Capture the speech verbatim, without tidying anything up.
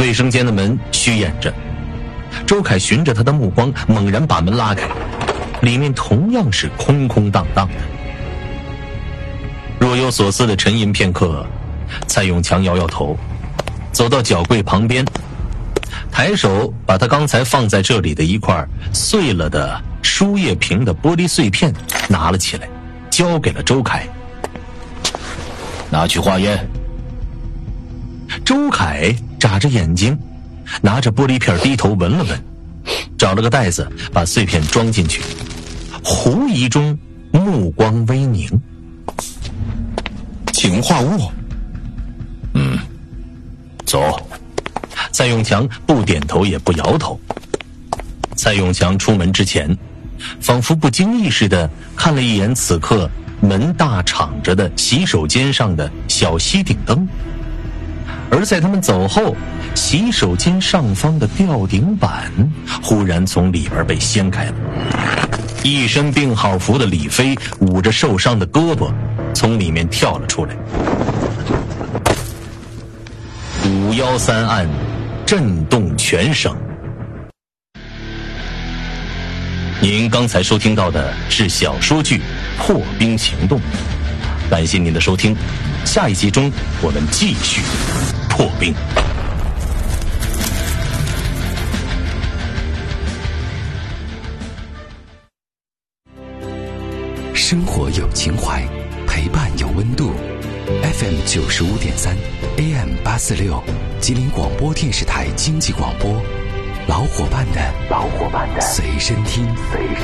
卫生间的门虚掩着，周凯循着他的目光猛然把门拉开，里面同样是空空荡荡的。若有所思的沉吟片刻，蔡永强摇摇头，走到脚柜旁边，抬手把他刚才放在这里的一块碎了的输液瓶的玻璃碎片拿了起来，交给了周凯。 拿去化验。 周凯眨着眼睛，拿着玻璃片低头闻了闻，找了个袋子把碎片装进去，狐疑中目光微凝。 氰化物。嗯，走。 蔡永强不点头也不摇头。蔡永强出门之前，仿佛不经意似的看了一眼此刻门大敞着的洗手间上的小吸顶灯，而在他们走后，洗手间上方的吊顶板忽然从里边被掀开了，一身病号服的李飞捂着受伤的胳膊从里面跳了出来。五幺三案震动全省。您刚才收听到的是小说剧《破冰行动》，感谢您的收听，下一集中我们继续破冰。 生活有情怀，陪伴有温度。F M 九十五点三 A M 八四六，吉林广播电视台经济广播，老伙伴的老伙伴的随身听。随身